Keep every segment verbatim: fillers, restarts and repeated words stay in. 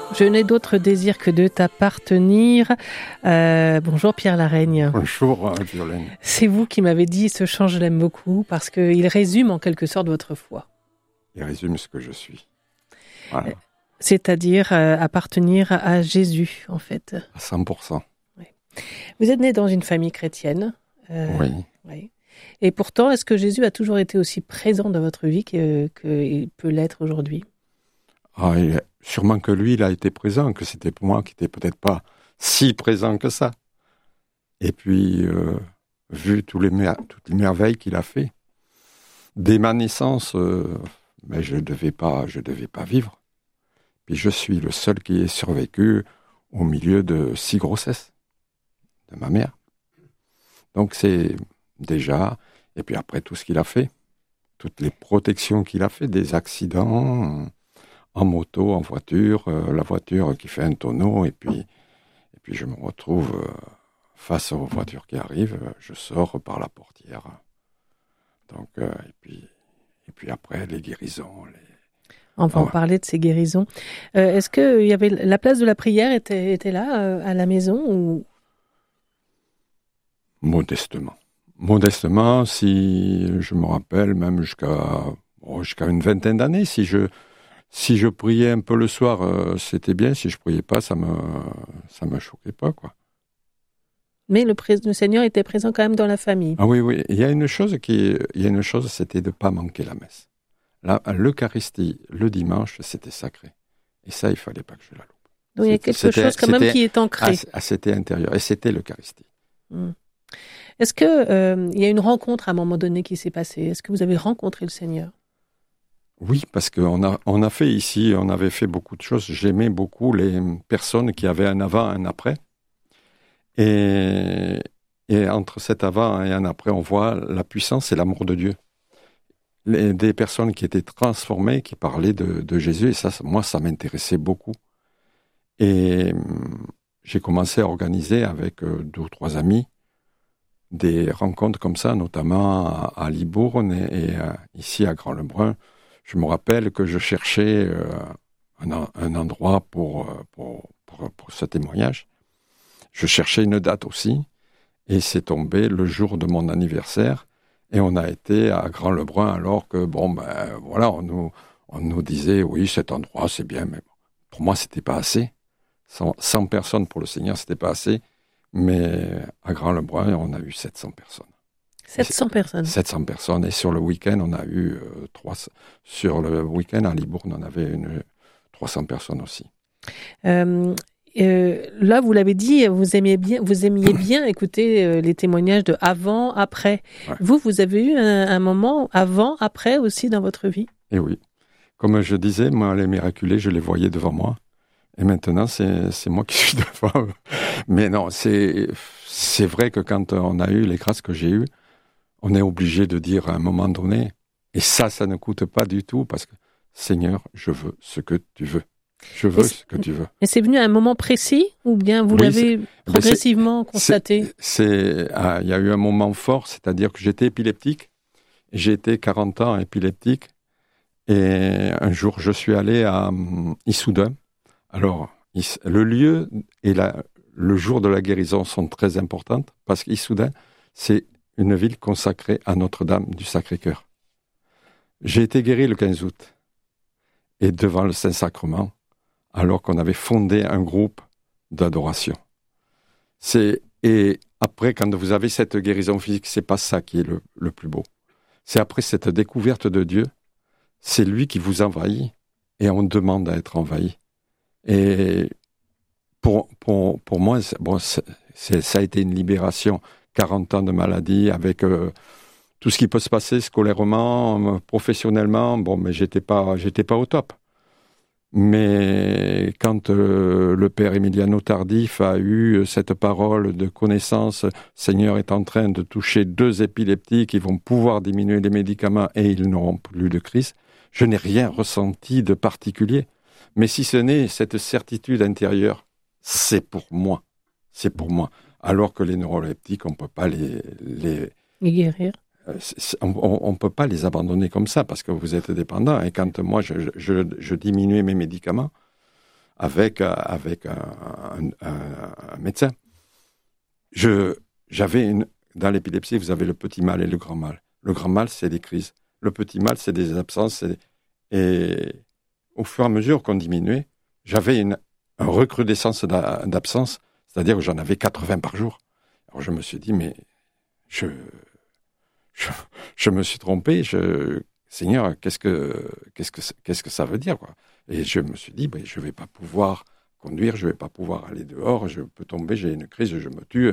Je n'ai d'autre désir que de t'appartenir. Euh, bonjour Pierre Laraigne. Bonjour Violaine. C'est vous qui m'avez dit ce chant, je l'aime beaucoup, parce qu'il résume en quelque sorte votre foi. Il résume ce que je suis. Voilà. C'est-à-dire euh, appartenir à Jésus, en fait. À cent pour cent. Oui. Vous êtes né dans une famille chrétienne. Euh, oui. oui. Et pourtant, est-ce que Jésus a toujours été aussi présent dans votre vie qu'il que peut l'être aujourd'hui ? Ah, il, sûrement que lui, il a été présent, que c'était pour moi qui n'était peut-être pas si présent que ça. Et puis, euh, vu tous les mer- toutes les merveilles qu'il a fait, dès ma naissance, euh, ben je ne devais pas, je devais pas vivre. Puis je suis le seul qui ait survécu au milieu de six grossesses de ma mère. Donc c'est déjà, et puis après tout ce qu'il a fait, toutes les protections qu'il a fait, des accidents en moto, en voiture, euh, la voiture qui fait un tonneau, et puis, et puis je me retrouve euh, face aux voitures qui arrivent, je sors par la portière. Donc, euh, et, puis, et puis après, les guérisons. Les... On va ah, en ouais. parler de ces guérisons. Euh, est-ce que il y avait, la place de la prière était, était là, euh, à la maison ou... Modestement. Modestement, si je me rappelle, même jusqu'à, oh, jusqu'à une vingtaine d'années, si je... Si je priais un peu le soir, euh, c'était bien. Si je priais pas, ça me, ça me choquait pas, quoi. Mais le, pré- le Seigneur était présent quand même dans la famille. Ah oui, oui. Il y a une chose qui, il y a une chose, c'était de pas manquer la messe. Là, l'Eucharistie, le dimanche, c'était sacré. Et ça, il fallait pas que je la loupe. Donc il y a quelque c'était, chose quand même qui est ancré. Ah, c'était intérieur. Et c'était l'Eucharistie. Hum. Est-ce que euh, il y a une rencontre à un moment donné qui s'est passée ? Est-ce que vous avez rencontré le Seigneur ? Oui, parce qu'on a, on a fait ici, on avait fait beaucoup de choses. J'aimais beaucoup les personnes qui avaient un avant, un après. Et, et entre cet avant et un après, on voit la puissance et l'amour de Dieu. Les, des personnes qui étaient transformées, qui parlaient de, de Jésus. Et ça, moi, ça m'intéressait beaucoup. Et j'ai commencé à organiser avec deux ou trois amis des rencontres comme ça, notamment à, à Libourne et, et à, ici à Grand-Lebrun. Je me rappelle que je cherchais euh, un, un endroit pour, pour, pour, pour ce témoignage. Je cherchais une date aussi, et c'est tombé le jour de mon anniversaire, et on a été à Grand-Lebrun, alors que, bon, ben voilà, on nous, on nous disait, oui, cet endroit, c'est bien, mais bon, pour moi, c'était pas assez. cent, cent personnes pour le Seigneur, c'était pas assez, mais à Grand-Lebrun, on a eu sept cents personnes. sept cents personnes. sept cents personnes. Et sur le week-end, on a eu euh, trois cents. Sur le week-end, à Libourne, on avait une, trois cents personnes aussi. Euh, euh, là, vous l'avez dit, vous aimiez bien, vous aimiez bien écouter euh, les témoignages de avant, après. Ouais. Vous, vous avez eu un, un moment avant, après aussi dans votre vie ? Et oui. Comme je disais, moi, les miraculés, je les voyais devant moi. Et maintenant, c'est, c'est moi qui suis devant eux. Mais non, c'est, c'est vrai que quand on a eu les grâces que j'ai eues, on est obligé de dire à un moment donné, et ça, ça ne coûte pas du tout, parce que Seigneur, je veux ce que tu veux. Je veux ce que tu veux. Et c'est venu à un moment précis, ou bien vous oui, l'avez progressivement c'est, constaté ? C'est, c'est, ah, il y a eu un moment fort, c'est-à-dire que j'étais épileptique. J'ai été quarante ans épileptique, et un jour, je suis allé à um, Issoudun. Alors, le lieu et la, le jour de la guérison sont très importantes, parce qu'Issoudun, c'est une ville consacrée à Notre-Dame du Sacré-Cœur. J'ai été guéri le quinze août, et devant le Saint-Sacrement, alors qu'on avait fondé un groupe d'adoration. C'est, et après, quand vous avez cette guérison physique, c'est pas ça qui est le, le plus beau. C'est après cette découverte de Dieu, c'est lui qui vous envahit, et on demande à être envahi. Et pour, pour, pour moi, c'est, bon, c'est, c'est, ça a été une libération. quarante ans de maladie, avec euh, tout ce qui peut se passer scolairement, professionnellement. Bon, mais j'étais pas, j'étais pas au top. Mais quand euh, le père Emiliano Tardif a eu cette parole de connaissance, Seigneur est en train de toucher deux épileptiques, ils vont pouvoir diminuer les médicaments et ils n'auront plus de crise, je n'ai rien ressenti de particulier. Mais si ce n'est cette certitude intérieure, c'est pour moi. C'est pour moi. Alors que les neuroleptiques, on ne peut pas les... Les, les guérir. Euh, on ne peut pas les abandonner comme ça, parce que vous êtes dépendant. Et quand moi, je, je, je diminuais mes médicaments, avec, avec un, un, un, un médecin. Je, j'avais une, dans l'épilepsie, vous avez le petit mal et le grand mal. Le grand mal, c'est des crises. Le petit mal, c'est des absences. C'est des... Et au fur et à mesure qu'on diminuait, j'avais une, une recrudescence d'absence, c'est-à-dire que j'en avais quatre-vingts par jour. Alors je me suis dit, mais je, je, je me suis trompé. Je, Seigneur, qu'est-ce que, qu'est-ce que, qu'est-ce que ça veut dire, quoi? Et je me suis dit, ben, je ne vais pas pouvoir conduire, je ne vais pas pouvoir aller dehors, je peux tomber, j'ai une crise, je me tue.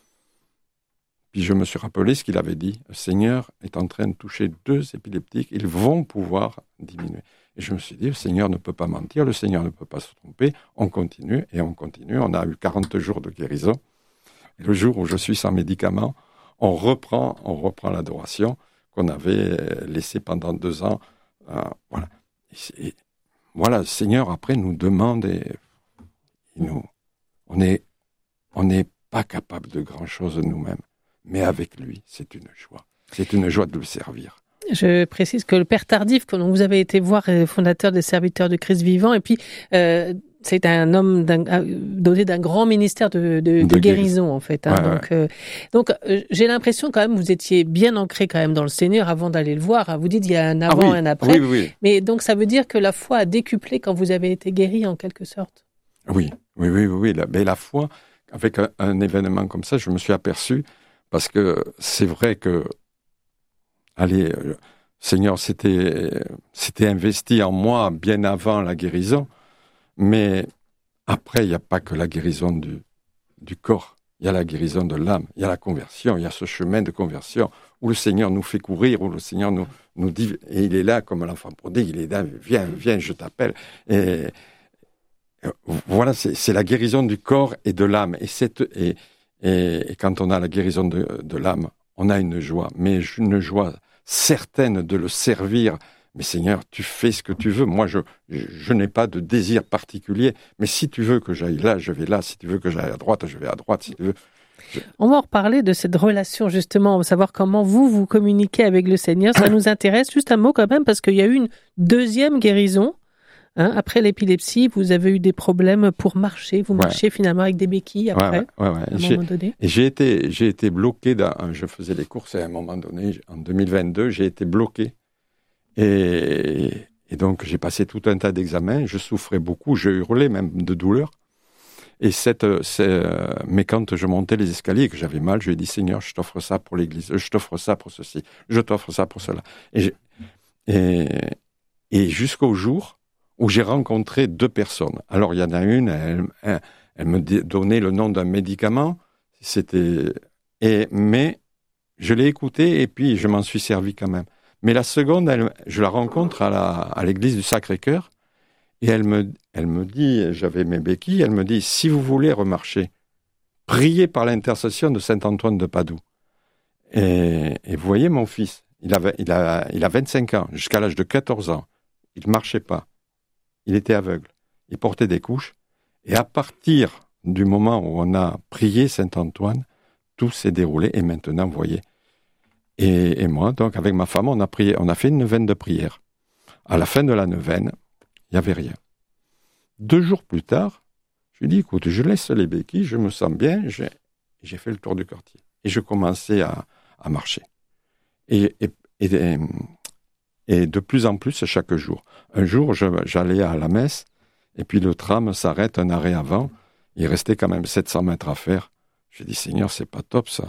Puis je me suis rappelé ce qu'il avait dit. Le Seigneur est en train de toucher deux épileptiques, ils vont pouvoir diminuer. Et je me suis dit, le Seigneur ne peut pas mentir, le Seigneur ne peut pas se tromper. On continue et on continue. On a eu quarante jours de guérison. Et le jour où je suis sans médicaments, on reprend, on reprend l'adoration qu'on avait laissée pendant deux ans. Euh, voilà. Et, et, voilà, le Seigneur après nous demande, et, et nous, on n'est on n'est pas capable de grand-chose nous-mêmes. Mais avec lui, c'est une joie. C'est une joie de le servir. Je précise que le Père Tardif, que vous avez été voir, est fondateur des Serviteurs de Christ vivant, et puis euh, c'est un homme d'un, doté d'un grand ministère de, de, de, de guérison, en fait. Hein. Ouais, donc, ouais. Euh, donc euh, j'ai l'impression quand même, vous étiez bien ancré quand même dans le Seigneur avant d'aller le voir. Vous dites il y a un avant, ah oui, un après. Oui, oui. Mais donc ça veut dire que la foi a décuplé quand vous avez été guéri, en quelque sorte. Oui, oui, oui, oui. La, mais la foi, avec un, un événement comme ça, je me suis aperçu. Parce que c'est vrai que, allez, le Seigneur s'était, s'était investi en moi bien avant la guérison, mais après, il n'y a pas que la guérison du, du corps, il y a la guérison de l'âme, il y a la conversion, il y a ce chemin de conversion où le Seigneur nous fait courir, où le Seigneur nous, nous dit, et il est là comme l'enfant prodigue, il est là, viens, viens, je t'appelle. Et voilà, c'est, c'est la guérison du corps et de l'âme. Et cette... Et, Et, et quand on a la guérison de, de l'âme, on a une joie, mais une joie certaine de le servir. Mais Seigneur, tu fais ce que tu veux. Moi, je, je, je n'ai pas de désir particulier. Mais si tu veux que j'aille là, je vais là. Si tu veux que j'aille à droite, je vais à droite. Si tu veux, je... On va en reparler de cette relation, justement, savoir comment vous, vous communiquez avec le Seigneur. Ça nous intéresse. Juste un mot quand même, parce qu'il y a eu une deuxième guérison. Hein, après l'épilepsie, vous avez eu des problèmes pour marcher. Vous marchiez ouais. finalement avec des béquilles après, ouais, ouais, ouais. à un j'ai, moment donné. Et j'ai été, j'ai été bloqué. Dans, je faisais les courses et à un moment donné, en deux mille vingt-deux, j'ai été bloqué. Et, et donc, j'ai passé tout un tas d'examens. Je souffrais beaucoup. Je hurlais même de douleur. Et cette, c'est, mais quand je montais les escaliers et que j'avais mal, je lui ai dit, Seigneur, je t'offre ça pour l'église. Je t'offre ça pour ceci. Je t'offre ça pour cela. Et, et, et jusqu'au jour où j'ai rencontré deux personnes. Alors, il y en a une, elle, elle, elle me donnait le nom d'un médicament, c'était, et, mais je l'ai écoutée et puis je m'en suis servi quand même. Mais la seconde, elle, je la rencontre à, la, à l'église du Sacré-Cœur et elle me, elle me dit, j'avais mes béquilles, elle me dit, si vous voulez remarcher, priez par l'intercession de saint Antoine de Padoue. Et, et vous voyez mon fils, il, avait, il, a, il a vingt-cinq ans, jusqu'à l'âge de quatorze ans, il ne marchait pas. Il était aveugle. Il portait des couches. Et à partir du moment où on a prié Saint-Antoine, tout s'est déroulé. Et maintenant, vous voyez. Et, et moi, donc, avec ma femme, on a prié, on a fait une neuvaine de prière. À la fin de la neuvaine, il n'y avait rien. Deux jours plus tard, je lui ai dit, écoute, je laisse les béquilles, je me sens bien. J'ai, j'ai fait le tour du quartier. Et je commençais à, à marcher. Et, et, et, et de plus en plus chaque jour. Un jour, je, j'allais à la messe, et puis le tram s'arrête un arrêt avant. Il restait quand même sept cents mètres à faire. J'ai dit, Seigneur, c'est pas top ça.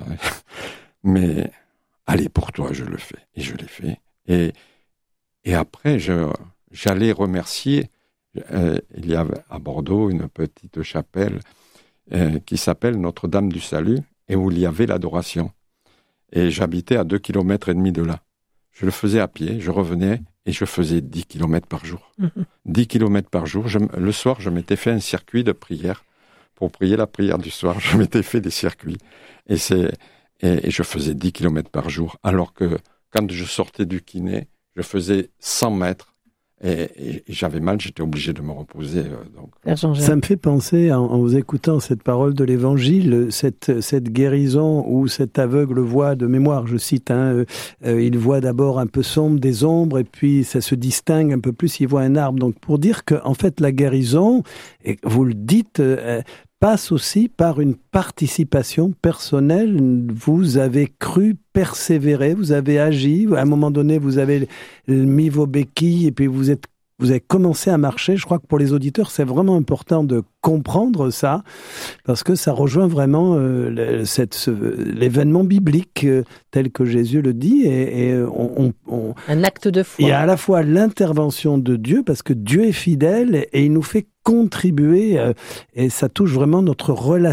Mais allez, pour toi, je le fais. Et je l'ai fait. Et, et après, je, j'allais remercier. Euh, il y a à Bordeaux une petite chapelle euh, qui s'appelle Notre-Dame du Salut, et où il y avait l'adoration. Et j'habitais à deux kilomètres et demi de là. Je le faisais à pied, je revenais et je faisais dix kilomètres par jour. Mmh. dix kilomètres par jour. Je, le soir, je m'étais fait un circuit de prière. Pour prier la prière du soir, je m'étais fait des circuits. Et, c'est, et, et je faisais dix kilomètres par jour. Alors que quand je sortais du kiné, je faisais cent mètres Et, et, et j'avais mal, j'étais obligé de me reposer. Euh, donc. Ça me fait penser, en, en vous écoutant cette parole de l'Évangile, cette, cette guérison où cet aveugle voit, de mémoire, je cite, hein, euh, il voit d'abord un peu sombre, des ombres, et puis ça se distingue un peu plus, il voit un arbre. Donc pour dire que, en fait, la guérison, et vous le dites, euh, passe aussi par une participation personnelle. Vous avez cru, persévéré, vous avez agi. À un moment donné, vous avez mis vos béquilles et puis vous êtes, vous avez commencé à marcher. Je crois que pour les auditeurs, c'est vraiment important de comprendre ça parce que ça rejoint vraiment euh, cette, ce, l'événement biblique euh, tel que Jésus le dit. Et, et on, on, on, un acte de foi. Il y a à la fois l'intervention de Dieu parce que Dieu est fidèle et il nous fait contribuer euh, et ça touche vraiment notre relation